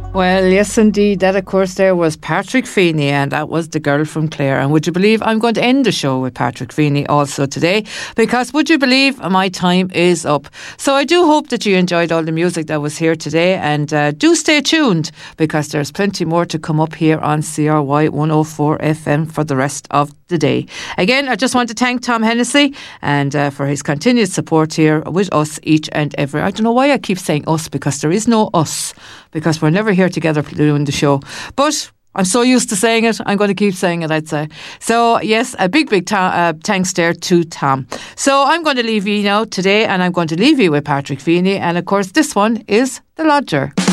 Well, yes, indeed. That, of course, there was Patrick Feeney, and that was The Girl from Clare. And would you believe I'm going to end the show with Patrick Feeney also today? Because would you believe my time is up? So I do hope that you enjoyed all the music that was here today, and do stay tuned because there's plenty more to come up here on CRY 104 FM for the rest of the day. Again, I just want to thank Tom Hennessy and for his continued support here with us each and every. I don't know why I keep saying us, because there is no us, because we're never here together doing the show. But I'm so used to saying it, I'm going to keep saying it, I'd say. So, yes, a big thanks there to Tom. So I'm going to leave you now today, and I'm going to leave you with Patrick Feeney. And, of course, this one is The Lodger.